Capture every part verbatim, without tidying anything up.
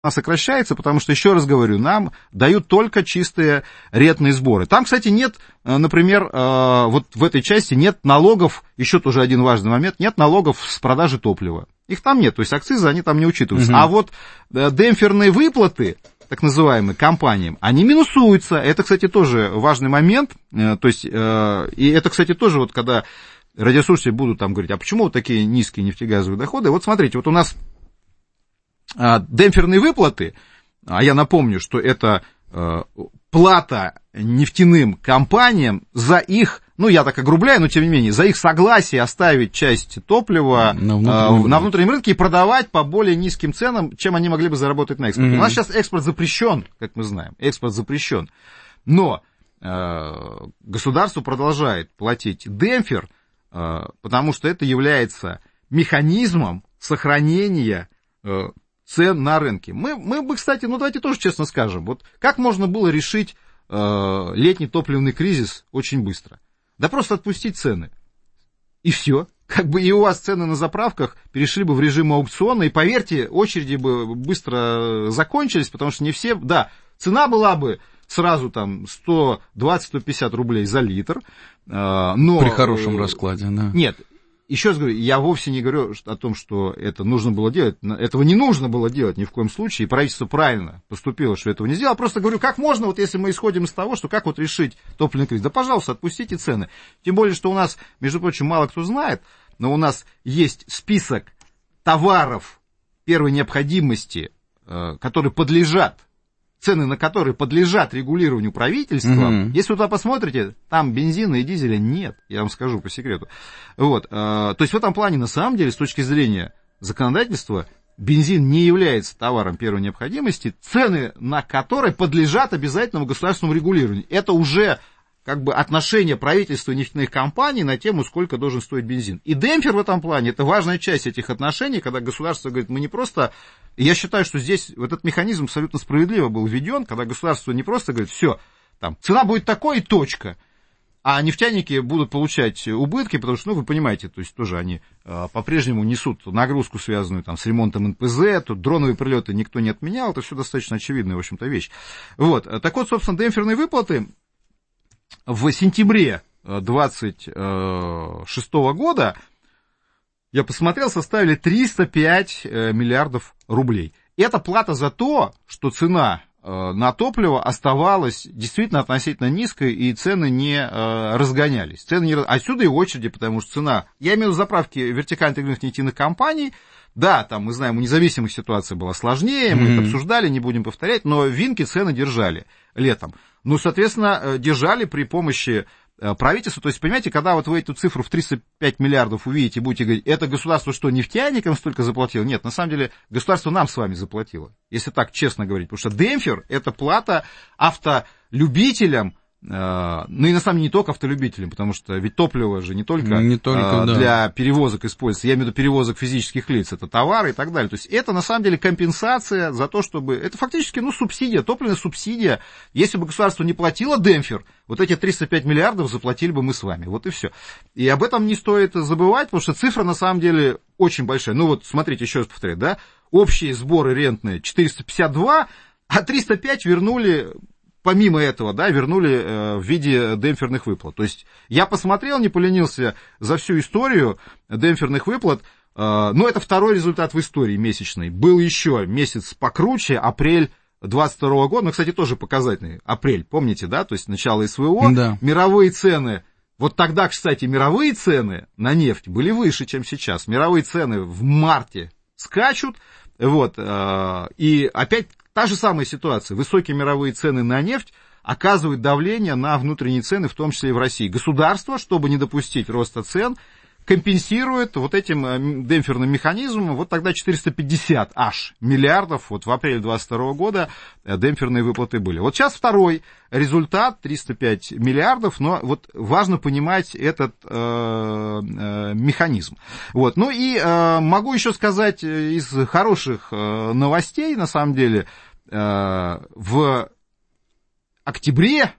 сокращается, потому что, еще раз говорю, нам дают только чистые рентные сборы. Там, кстати, нет, например, вот в этой части нет налогов, еще тоже один важный момент, нет налогов с продажи топлива. Их там нет, то есть акцизы, они там не учитываются. Угу. А вот демпферные выплаты, так называемые, компаниям, они минусуются. Это, кстати, тоже важный момент. То есть, и это, кстати, тоже вот когда радиослушатели будут там говорить, а почему вот такие низкие нефтегазовые доходы? Вот смотрите, вот у нас демпферные выплаты, а я напомню, что это э, плата нефтяным компаниям за их, ну я так огрубляю, но тем не менее, за их согласие оставить часть топлива на внутреннем, э, на внутреннем рынке и продавать по более низким ценам, чем они могли бы заработать на экспорте. Mm-hmm. У нас сейчас экспорт запрещен, как мы знаем, экспорт запрещен, но э, государство продолжает платить демпфер, э, потому что это является механизмом сохранения э, цен на рынке. Мы, мы бы, кстати, ну давайте тоже честно скажем, вот как можно было решить э, летний топливный кризис очень быстро? Да просто отпустить цены. И все. Как бы и у вас цены на заправках перешли бы в режим аукциона, и поверьте, очереди бы быстро закончились, потому что не все... Да, цена была бы сразу там сто двадцать - сто пятьдесят рублей за литр, э, но... При хорошем раскладе, да. Нет. Еще раз говорю, я вовсе не говорю о том, что это нужно было делать. Этого не нужно было делать ни в коем случае, и правительство правильно поступило, что этого не сделало. Просто говорю, как можно, вот если мы исходим из того, что как вот решить топливный кризис? Да, пожалуйста, отпустите цены. Тем более, что у нас, между прочим, мало кто знает, но у нас есть список товаров первой необходимости, которые подлежат, цены на которые подлежат регулированию правительством. Mm-hmm. Если вы туда посмотрите, там бензина и дизеля нет, я вам скажу по секрету. Вот, э, то есть в этом плане, на самом деле, с точки зрения законодательства, бензин не является товаром первой необходимости, цены на которые подлежат обязательному государственному регулированию. Это уже как бы отношение правительства и нефтяных компаний на тему, сколько должен стоить бензин. И демпфер в этом плане, это важная часть этих отношений, когда государство говорит, мы не просто... И я считаю, что здесь вот этот механизм абсолютно справедливо был введен, когда государство не просто говорит, все, там, цена будет такой и точка, а нефтяники будут получать убытки, потому что, ну, вы понимаете, то есть тоже они э, по-прежнему несут нагрузку, связанную там с ремонтом эн пэ зэ, тут дроновые прилеты никто не отменял, это все достаточно очевидная, в общем-то, вещь. Вот, так вот, собственно, демпферные выплаты в сентябре двадцать шестого года, я посмотрел, составили триста пять миллиардов рублей. Это плата за то, что цена на топливо оставалась действительно относительно низкой, и цены не разгонялись. Цены не... Отсюда и очереди, потому что цена... Я имею в виду заправки вертикально интегрированных нефтяных компаний. Да, там, мы знаем, у независимых ситуация была сложнее, мы mm-hmm. это обсуждали, не будем повторять, но винки цены держали летом. Ну, соответственно, держали при помощи правительства. То есть, понимаете, когда вот вы эту цифру в триста пять миллиардов увидите, будете говорить, это государство что, нефтяникам столько заплатило? Нет, на самом деле, государство нам с вами заплатило, если так честно говорить. Потому что демпфер — это плата автолюбителям, ну и на самом деле не только автолюбителям, потому что ведь топливо же не только, не только для да. перевозок используется, я имею в виду перевозок физических лиц, это товары и так далее. То есть это на самом деле компенсация за то, чтобы... Это фактически, ну, субсидия, топливная субсидия. Если бы государство не платило демпфер, вот эти триста пять миллиардов заплатили бы мы с вами. Вот и все. И об этом не стоит забывать, потому что цифра на самом деле очень большая. Ну вот, смотрите, еще раз повторяю, да, общие сборы рентные четыреста пятьдесят два, а триста пять вернули... Помимо этого, да, вернули э, в виде демпферных выплат. То есть я посмотрел, не поленился за всю историю демпферных выплат. Э, но это второй результат в истории месячный. Был еще месяц покруче, апрель двадцать второго года. Ну, кстати, тоже показательный. Апрель, помните, да? То есть начало эс вэ о. Да. Мировые цены. Вот тогда, кстати, мировые цены на нефть были выше, чем сейчас. Мировые цены в марте скачут. Вот, э, и опять та же самая ситуация. Высокие мировые цены на нефть оказывают давление на внутренние цены, в том числе и в России. Государство, чтобы не допустить роста цен, компенсирует вот этим демпферным механизмом, вот тогда четыреста пятьдесят аж миллиардов, вот в апреле двадцать второго года демпферные выплаты были. Вот сейчас второй результат, триста пять миллиардов, но вот важно понимать этот э, э, механизм. Вот. Ну и э, могу еще сказать из хороших э, новостей, на самом деле, э, в октябре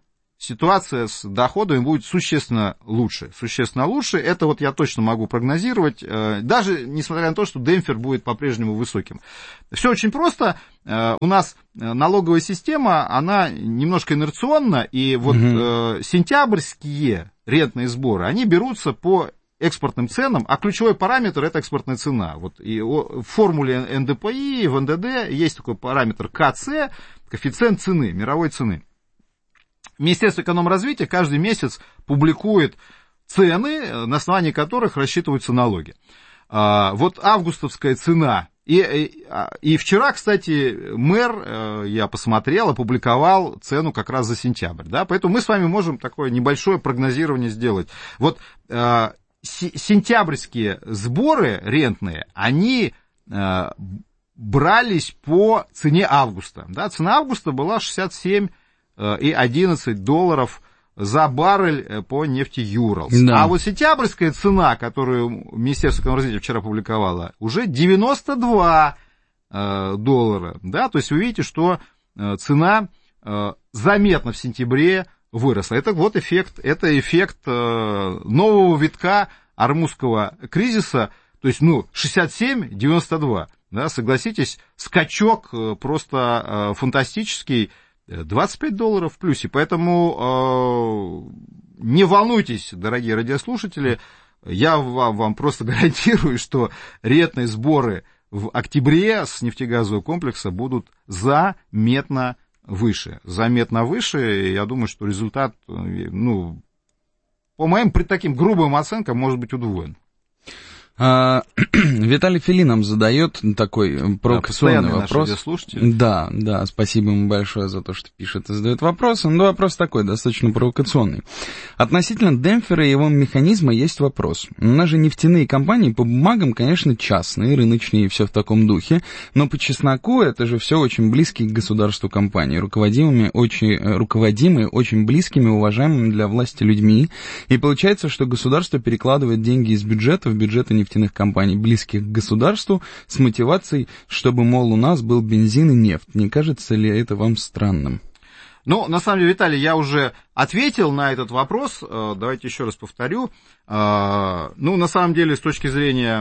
ситуация с доходами будет существенно лучше. Существенно лучше. Это вот я точно могу прогнозировать, даже несмотря на то, что демпфер будет по-прежнему высоким. Все очень просто. У нас налоговая система, она немножко инерционна, и вот угу. сентябрьские рентные сборы, они берутся по экспортным ценам, а ключевой параметр – это экспортная цена. Вот и в формуле эн дэ пэ и, в эн дэ дэ есть такой параметр ка цэ, коэффициент цены, мировой цены. Министерство экономразвития каждый месяц публикует цены, на основании которых рассчитываются налоги. Вот августовская цена. И, и, и вчера, кстати, мэр, я посмотрел, опубликовал цену как раз за сентябрь. Да? Поэтому мы с вами можем такое небольшое прогнозирование сделать. Вот сентябрьские сборы рентные, они брались по цене августа. Да? Цена августа была шестьдесят семь и одиннадцать долларов за баррель по нефти Юралс. Да. А вот сентябрьская цена, которую Министерство экономразвития вчера публиковало, уже девяносто два доллара. Да? То есть вы видите, что цена заметно в сентябре выросла. Это вот эффект, это эффект нового витка Ормузского кризиса. То есть, ну, шестьдесят семь девяносто два. Да? Согласитесь, скачок просто фантастический. двадцать пять долларов в плюсе, поэтому э, не волнуйтесь, дорогие радиослушатели, я вам, вам просто гарантирую, что рентные сборы в октябре с нефтегазового комплекса будут заметно выше, заметно выше, и я думаю, что результат, ну, по моим таким грубым оценкам, может быть удвоен. Виталий Филинов задает такой провокационный да, вопрос. Да, да, спасибо ему большое за то, что пишет и задает вопросы. Но вопрос такой, достаточно провокационный. Относительно демпфера и его механизма есть вопрос. У нас же нефтяные компании по бумагам, конечно, частные, рыночные и все в таком духе, но по чесноку это же все очень близкие к государству компании, руководимыми очень, руководимые очень близкими, уважаемыми для власти людьми. И получается, что государство перекладывает деньги из бюджета в бюджеты нефтяных компаний, близких к государству, с мотивацией, чтобы, мол, у нас был бензин и нефть. Не кажется ли это вам странным? Ну, на самом деле, Виталий, я уже ответил на этот вопрос. Давайте еще раз повторю. Ну, на самом деле, с точки зрения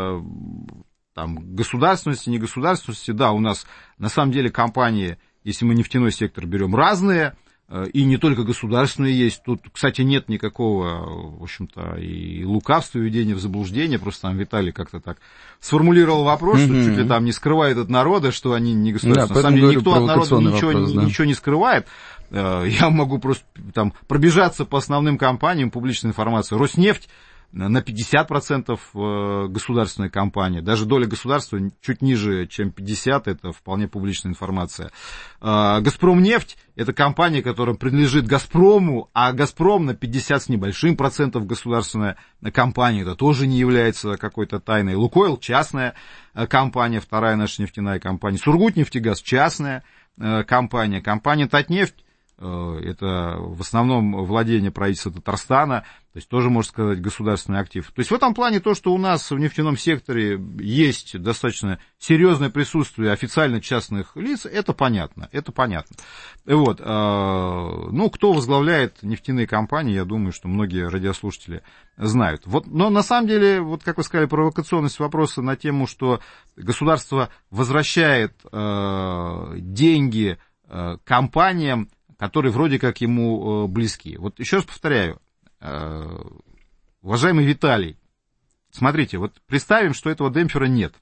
там, государственности, негосударственности, да, у нас на самом деле компании, если мы нефтяной сектор берем, разные. И не только государственные есть. Тут, кстати, нет никакого, в общем-то, и лукавства, введения в заблуждение. Просто там Виталий как-то так сформулировал вопрос, mm-hmm. что чуть ли там не скрывает от народа, что они не государственные. Да, на самом деле никто от народа ничего, вопрос, да. ничего не скрывает. Я могу просто там пробежаться по основным компаниям, публичной информации. Роснефть на пятьдесят процентов государственная компания. Даже доля государства чуть ниже, чем пятьдесят процентов, это вполне публичная информация. Газпромнефть — это компания, которая принадлежит Газпрому, а Газпром на пятьдесят с небольшим процентов государственная компания. Это тоже не является какой-то тайной. Лукойл — частная компания, вторая наша нефтяная компания. Сургутнефтегаз — частная компания. Компания Татнефть — это в основном владение правительства Татарстана, то есть тоже, можно сказать, государственный актив. То есть в этом плане то, что у нас в нефтяном секторе есть достаточно серьезное присутствие официально частных лиц, это понятно, это понятно. Вот. Ну, кто возглавляет нефтяные компании, я думаю, что многие радиослушатели знают. Вот, но на самом деле, вот как вы сказали, провокационность вопроса на тему, что государство возвращает деньги компаниям, которые вроде как ему близки. Вот еще раз повторяю, уважаемый Виталий, смотрите, вот представим, что этого демпфера нет.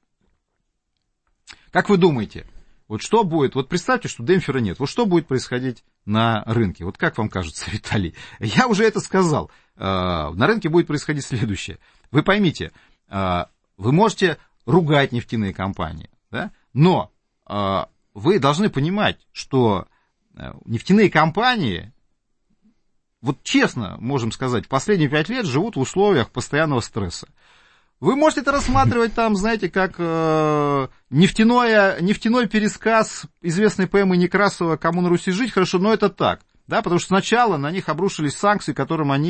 Как вы думаете, вот что будет, вот представьте, что демпфера нет, вот что будет происходить на рынке? Вот как вам кажется, Виталий? Я уже это сказал. На рынке будет происходить следующее. Вы поймите, вы можете ругать нефтяные компании, да? Но вы должны понимать, что нефтяные компании, вот честно можем сказать, последние пять лет живут в условиях постоянного стресса. Вы можете это рассматривать там, знаете, как э, нефтяное, нефтяной пересказ известной поэмы Некрасова «Кому на Руси жить хорошо», но это так, да, потому что сначала на них обрушились санкции, которым они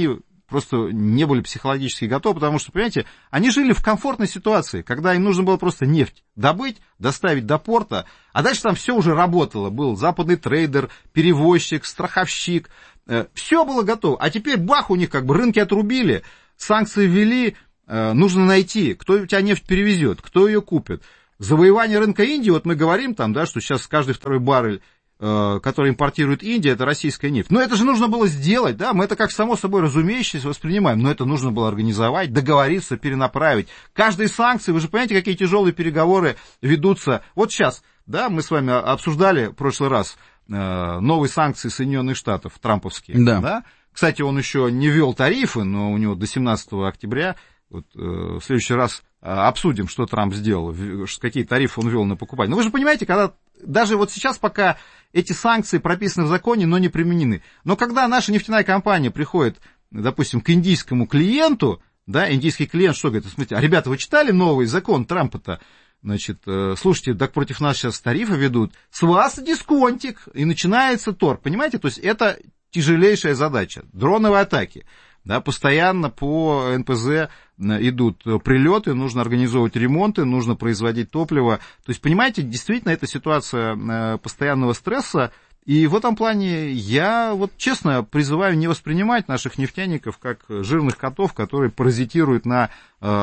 просто не были психологически готовы, потому что, понимаете, они жили в комфортной ситуации, когда им нужно было просто нефть добыть, доставить до порта, а дальше там все уже работало. Был западный трейдер, перевозчик, страховщик, все было готово. А теперь бах, у них как бы рынки отрубили, санкции ввели, нужно найти, кто у тебя нефть перевезет, кто ее купит. Завоевание рынка Индии, вот мы говорим там, да, что сейчас каждый второй баррель, который импортирует Индия, это российская нефть. Но это же нужно было сделать, да, мы это как само собой разумеющееся воспринимаем, но это нужно было организовать, договориться, перенаправить. Каждые санкции, вы же понимаете, какие тяжелые переговоры ведутся. Вот сейчас, да, мы с вами обсуждали в прошлый раз новые санкции Соединенных Штатов, трамповские, да. да. Кстати, он еще не ввел тарифы, но у него до семнадцатого октября, вот, в следующий раз обсудим, что Трамп сделал, какие тарифы он ввел на покупание. Но вы же понимаете, когда даже вот сейчас пока эти санкции прописаны в законе, но не применены. Но когда наша нефтяная компания приходит, допустим, к индийскому клиенту, да, индийский клиент что говорит, смотрите, а ребята, вы читали новый закон Трампа-то? Значит, слушайте, так против нас сейчас тарифы ведут, с вас дисконтик, и начинается торг, понимаете? То есть это тяжелейшая задача, дроновые атаки. Да, постоянно по эн пэ зэ идут прилеты, нужно организовывать ремонты, нужно производить топливо. То есть, понимаете, действительно, это ситуация постоянного стресса. И в этом плане я, вот честно, призываю не воспринимать наших нефтяников как жирных котов, которые паразитируют на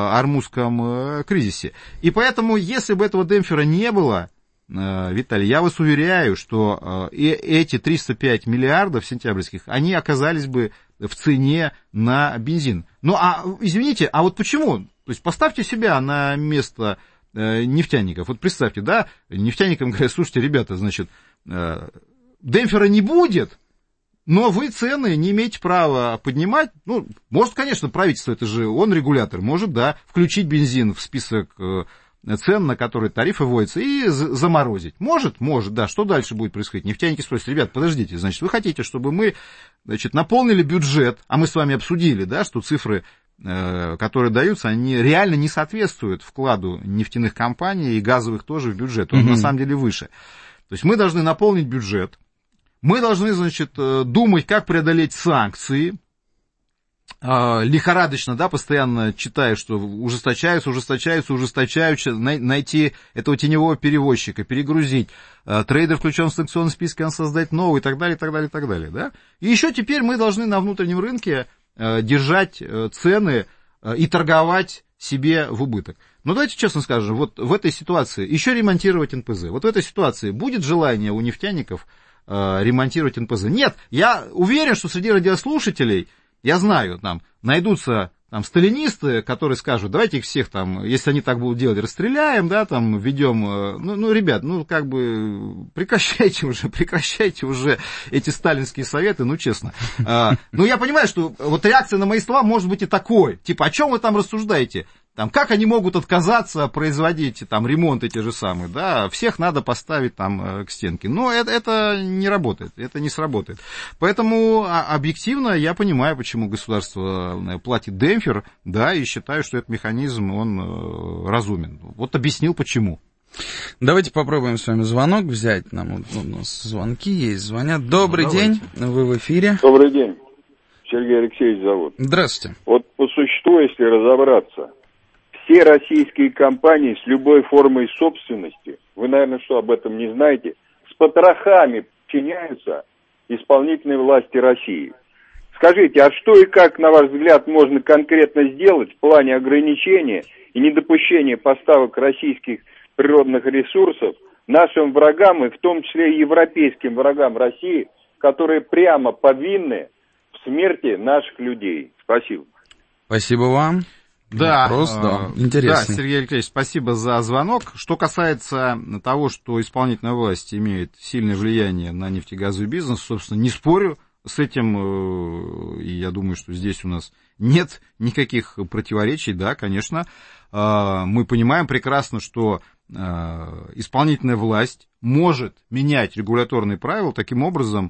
Ормузском кризисе. И поэтому, если бы этого демпфера не было, Виталий, я вас уверяю, что эти триста пять миллиардов сентябрьских, они оказались бы в цене на бензин. Ну, а, извините, а вот почему? То есть, поставьте себя на место э, нефтяников. Вот представьте, да, нефтяникам говорят, слушайте, ребята, значит, э, демпфера не будет, но вы цены не имеете права поднимать. Ну, может, конечно, правительство, это же он регулятор, может, да, включить бензин в список э, цен, на которые тарифы вводятся, и заморозить. Может, может, да. Что дальше будет происходить? Нефтяники спросят, ребят, подождите, значит, вы хотите, чтобы мы, значит, наполнили бюджет, а мы с вами обсудили, да, что цифры, э, которые даются, они реально не соответствуют вкладу нефтяных компаний и газовых тоже в бюджет. Он mm-hmm. на самом деле выше. То есть мы должны наполнить бюджет, мы должны, значит, думать, как преодолеть санкции, лихорадочно, да, постоянно читая, что ужесточаются, ужесточаются, ужесточаются, найти этого теневого перевозчика, перегрузить, трейдер включен в санкционный список, он создать новый, и так далее, и так далее, и так далее, да. И еще теперь мы должны на внутреннем рынке держать цены и торговать себе в убыток. Но давайте честно скажем, вот в этой ситуации еще ремонтировать эн пэ зэ. Вот в этой ситуации будет желание у нефтяников ремонтировать эн пэ зэ? Нет, я уверен, что среди радиослушателей, я знаю, там найдутся там сталинисты, которые скажут, давайте их всех там, если они так будут делать, расстреляем, да, там, введем, ну, ну, ребят, ну, как бы, прекращайте уже, прекращайте уже эти сталинские советы, ну, честно. А, ну, я понимаю, что вот реакция на мои слова может быть и такой, типа, о чем вы там рассуждаете? Там, как они могут отказаться производить там ремонты те же самые, да, всех надо поставить там к стенке. Но это, это не работает, это не сработает. Поэтому объективно я понимаю, почему государство платит демпфер, да, и считаю, что этот механизм, он разумен. Вот объяснил, почему. Давайте попробуем с вами звонок взять. Нам вот у нас звонки есть, звонят. Добрый ну, день, вы в эфире. Добрый день, Сергей Алексеевич зовут. Здравствуйте. Вот по существу, если разобраться, все российские компании с любой формой собственности, вы, наверное, что об этом не знаете, с потрохами подчиняются исполнительной власти России. Скажите, а что и как, на ваш взгляд, можно конкретно сделать в плане ограничения и недопущения поставок российских природных ресурсов нашим врагам, и в том числе и европейским врагам России, которые прямо повинны в смерти наших людей? Спасибо. Спасибо вам. Да, Вопрос, да, интересный. Да, Сергей Алексеевич, спасибо за звонок. Что касается того, что исполнительная власть имеет сильное влияние на нефтегазовый бизнес, собственно, не спорю с этим, и я думаю, что здесь у нас нет никаких противоречий, да, конечно. Мы понимаем прекрасно, что исполнительная власть может менять регуляторные правила таким образом,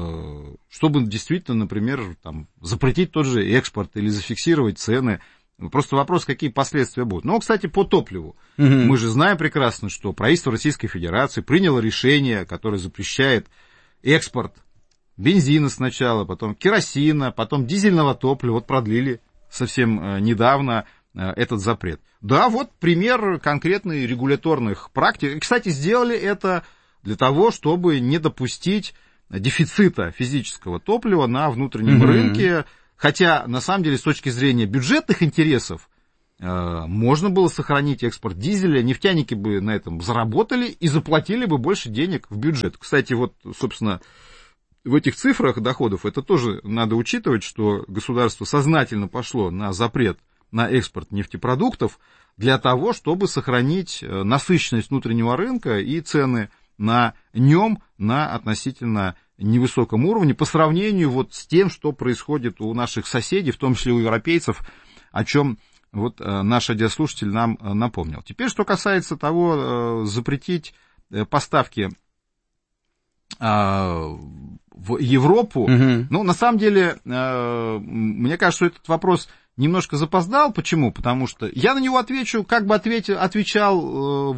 чтобы действительно, например, там, запретить тот же экспорт или зафиксировать цены. Просто вопрос, какие последствия будут. Но, кстати, по топливу. Угу. Мы же знаем прекрасно, что правительство Российской Федерации приняло решение, которое запрещает экспорт бензина сначала, потом керосина, потом дизельного топлива, вот продлили совсем недавно этот запрет. Да, вот пример конкретных регуляторных практик. И, кстати, сделали это для того, чтобы не допустить дефицита физического топлива на внутреннем mm-hmm. рынке, хотя, на самом деле, с точки зрения бюджетных интересов, можно было сохранить экспорт дизеля, нефтяники бы на этом заработали и заплатили бы больше денег в бюджет. Кстати, вот, собственно, в этих цифрах доходов это тоже надо учитывать, что государство сознательно пошло на запрет на экспорт нефтепродуктов для того, чтобы сохранить насыщенность внутреннего рынка и цены на нем на относительно невысоком уровне по сравнению вот с тем, что происходит у наших соседей, в том числе у европейцев, о чем вот наш радиослушатель нам напомнил. Теперь, что касается того, запретить поставки в Европу, угу. ну, на самом деле, мне кажется, что этот вопрос немножко запоздал. Почему? Потому что я на него отвечу, как бы ответил, отвечал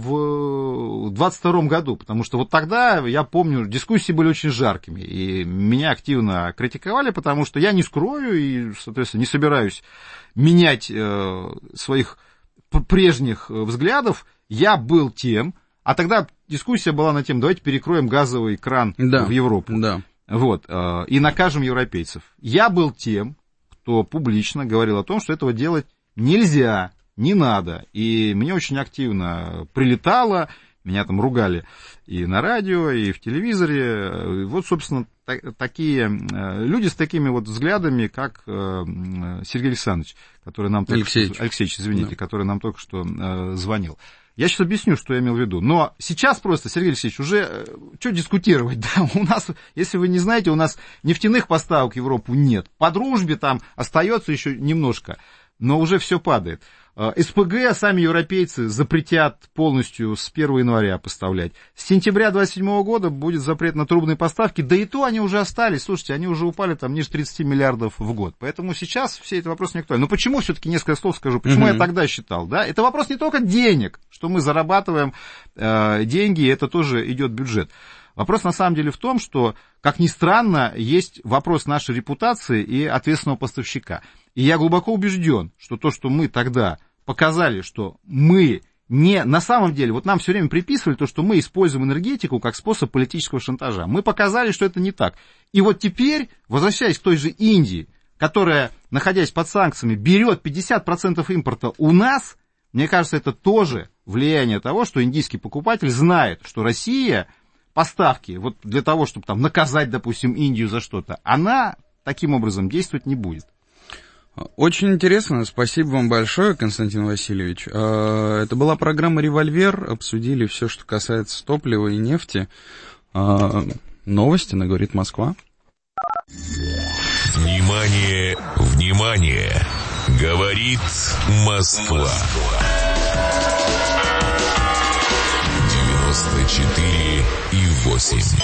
в двадцать втором году, потому что вот тогда, я помню, дискуссии были очень жаркими, и меня активно критиковали, потому что я не скрою и, соответственно, не собираюсь менять своих прежних взглядов. Я был тем, а тогда дискуссия была на тему, давайте перекроем газовый кран да, в Европу, да. вот, и накажем европейцев. Я был тем, кто публично говорил о том, что этого делать нельзя, не надо. И мне очень активно прилетало, меня там ругали и на радио, и в телевизоре. Вот, собственно, та- такие люди с такими вот взглядами, как Сергей Александрович, который нам только Алексеевич, что, Алексеевич, извините, да. который нам только что звонил. Я сейчас объясню, что я имел в виду. Но сейчас просто, Сергей Алексеевич, уже что дискутировать? Да? У нас, если вы не знаете, у нас нефтяных поставок в Европу нет. По дружбе там остается еще немножко, но уже все падает. СПГ сами европейцы запретят полностью с первого января поставлять. С сентября двадцать седьмого года будет запрет на трубные поставки, да и то они уже остались. Слушайте, они уже упали там ниже тридцать миллиардов в год. Поэтому сейчас все эти вопросы не актуальны. Но почему, все-таки несколько слов скажу, почему mm-hmm. я тогда считал, да? Это вопрос не только денег, что мы зарабатываем э, деньги, и это тоже идет бюджет. Вопрос на самом деле в том, что, как ни странно, есть вопрос нашей репутации и ответственного поставщика. И я глубоко убежден, что то, что мы тогда показали, что мы не... На самом деле, вот нам все время приписывали то, что мы используем энергетику как способ политического шантажа. Мы показали, что это не так. И вот теперь, возвращаясь к той же Индии, которая, находясь под санкциями, берет пятьдесят процентов импорта у нас, мне кажется, это тоже влияние того, что индийский покупатель знает, что Россия... поставки, вот для того, чтобы там наказать, допустим, Индию за что-то, она таким образом действовать не будет. Очень интересно, спасибо вам большое, Константин Васильевич. Это была программа «Револьвер», обсудили все, что касается топлива и нефти. Новости на «Говорит Москва». Внимание, внимание, говорит Москва. девяносто четыре и восемь.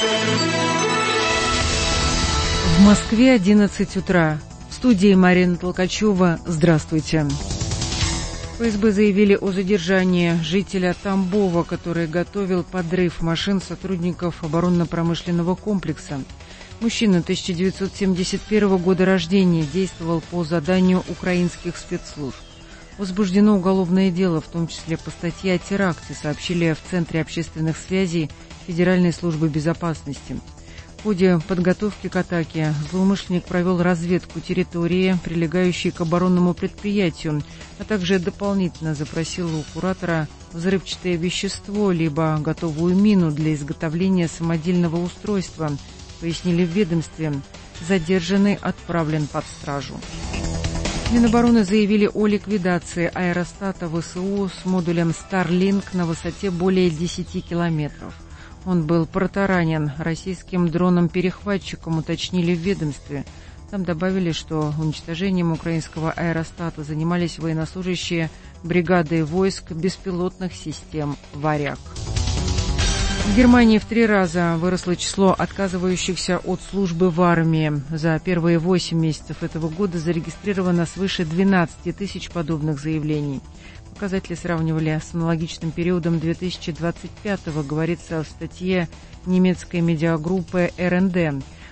В Москве одиннадцать утра. В студии Марина Толкачева. Здравствуйте. ФСБ заявили о задержании жителя Тамбова, который готовил подрыв машин сотрудников оборонно-промышленного комплекса. Мужчина тысяча девятьсот семьдесят первого года рождения, действовал по заданию украинских спецслужб. Возбуждено уголовное дело, в том числе по статье о теракте, сообщили в Центре общественных связей Федеральной службы безопасности. В ходе подготовки к атаке злоумышленник провел разведку территории, прилегающей к оборонному предприятию, а также дополнительно запросил у куратора взрывчатое вещество, либо готовую мину для изготовления самодельного устройства, пояснили в ведомстве. Задержанный отправлен под стражу. Минобороны заявили о ликвидации аэростата ВСУ с модулем Starlink на высоте более десяти километров. Он был протаранен российским дроном-перехватчиком, уточнили в ведомстве. Там добавили, что уничтожением украинского аэростата занимались военнослужащие бригады войск беспилотных систем «Варяг». В Германии в три раза выросло число отказывающихся от службы в армии. За первые восемь месяцев этого года зарегистрировано свыше двенадцати тысяч подобных заявлений. Показатели сравнивали с аналогичным периодом две тысячи двадцать пятого, говорится в статье немецкой медиагруппы эр эн дэ.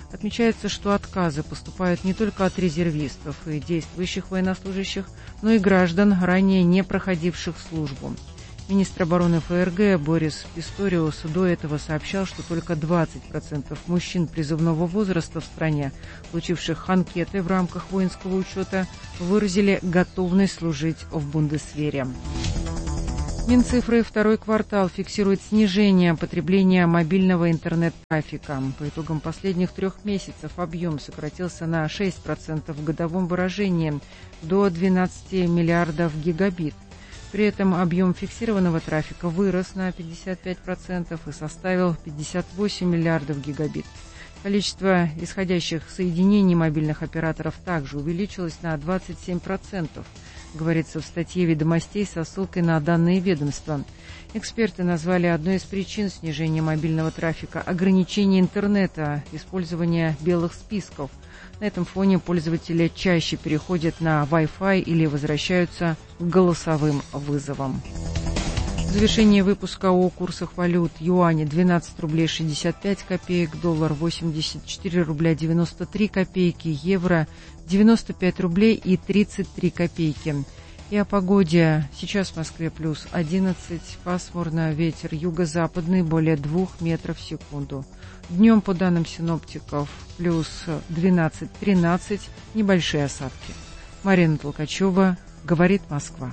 Отмечается, что отказы поступают не только от резервистов и действующих военнослужащих, но и граждан, ранее не проходивших службу. Министр обороны ФРГ Борис Писториус до этого сообщал, что только двадцать процентов мужчин призывного возраста в стране, получивших анкеты в рамках воинского учета, выразили готовность служить в Бундесвере. Минцифры второй квартал фиксирует снижение потребления мобильного интернет-трафика. По итогам последних трех месяцев объем сократился на шесть процентов в годовом выражении до двенадцати миллиардов гигабит. При этом объем фиксированного трафика вырос на пятьдесят пять процентов и составил пятьдесят восемь миллиардов гигабит. Количество исходящих соединений мобильных операторов также увеличилось на двадцать семь процентов, говорится в статье «Ведомостей» со ссылкой на данные ведомства. Эксперты назвали одной из причин снижения мобильного трафика ограничение интернета, использование белых списков. На этом фоне пользователи чаще переходят на Wi-Fi или возвращаются к голосовым вызовам. В завершении выпуска о курсах валют: юань двенадцать рублей шестьдесят пять копеек, доллар восемьдесят четыре рубля девяносто три копейки, евро девяносто пять рублей и тридцать три копейки. И о погоде. Сейчас в Москве плюс одиннадцать, пасмурно, ветер юго-западный более двух метров в секунду. Днем, по данным синоптиков, плюс двенадцать-тринадцать, небольшие осадки. Марина Толкачева, говорит Москва.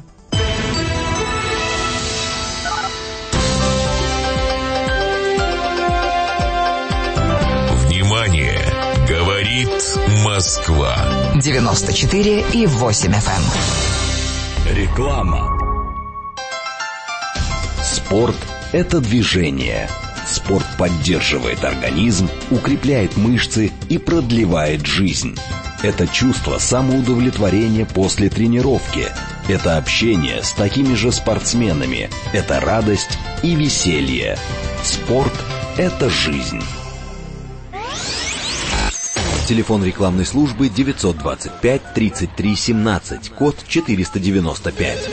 Внимание! Говорит Москва. девяносто четыре и восемь эф эм. Реклама. Спорт – это движение. Спорт поддерживает организм, укрепляет мышцы и продлевает жизнь. Это чувство самоудовлетворения после тренировки. Это общение с такими же спортсменами. Это радость и веселье. Спорт – это жизнь. Телефон рекламной службы девятьсот двадцать пять тридцать три семнадцать, код четыреста девяносто пять.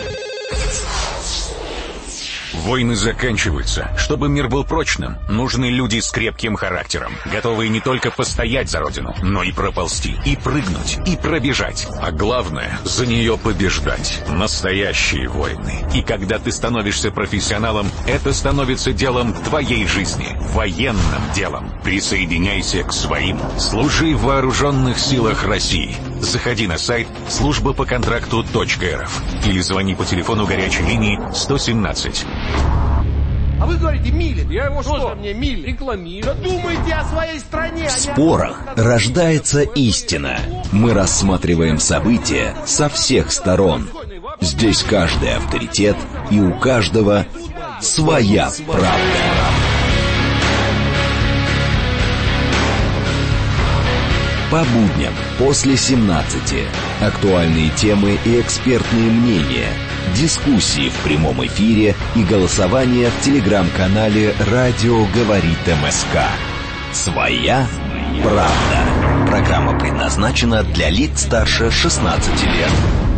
Войны заканчиваются. Чтобы мир был прочным, нужны люди с крепким характером, готовые не только постоять за родину, но и проползти, и прыгнуть, и пробежать. А главное, за нее побеждать. Настоящие войны. И когда ты становишься профессионалом, это становится делом твоей жизни, военным делом. Присоединяйся к своим. Служи в вооруженных силах России. Заходи на сайт служба по контракту точка эр эф или звони по телефону горячей линии сто семнадцать. А вы говорите, Милин. Я его что? Мне Милин рекламирую. Думайте о своей стране. В спорах рождается истина. Мы рассматриваем события со всех сторон. Здесь каждый авторитет, и у каждого своя правда. По будням после семнадцати. Актуальные темы и экспертные мнения. Дискуссии в прямом эфире и голосование в телеграм-канале «Радио говорит МСК». Своя правда. Программа предназначена для лиц старше шестнадцати лет.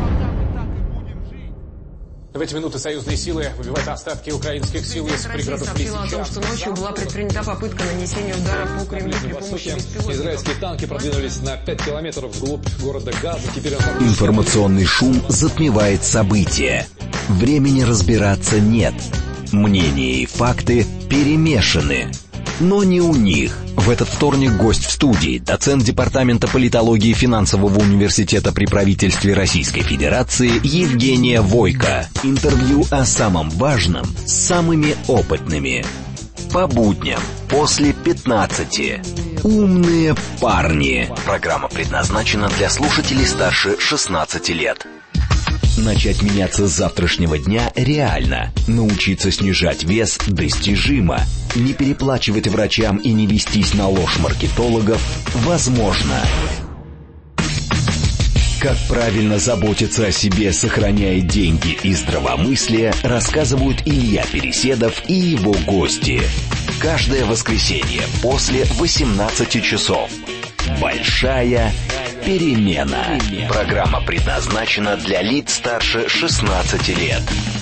В эти минуты союзные силы выбивают остатки украинских сил из пригородов сообщила о том, что ночью была предпринята попытка нанесения удара по Кремлю при помощи беспилотников. Израильские танки продвинулись на пять километров вглубь города Газа. Теперь Информационный шум затмевает события. Времени разбираться нет. Мнения и факты перемешаны. Но не у них. В этот вторник гость в студии, доцент Департамента политологии и финансового университета при правительстве Российской Федерации Евгения Войко. Интервью о самом важном с самыми опытными. По будням после пятнадцати. Умные парни. Программа предназначена для слушателей старше шестнадцати лет. Начать меняться с завтрашнего дня реально. Научиться снижать вес достижимо. Не переплачивать врачам и не вестись на ложь маркетологов возможно. Как правильно заботиться о себе, сохраняя деньги и здравомыслие, рассказывают Илья Переседов и его гости. Каждое воскресенье после восемнадцати часов. Большая перемена. Программа предназначена для лиц старше шестнадцати лет.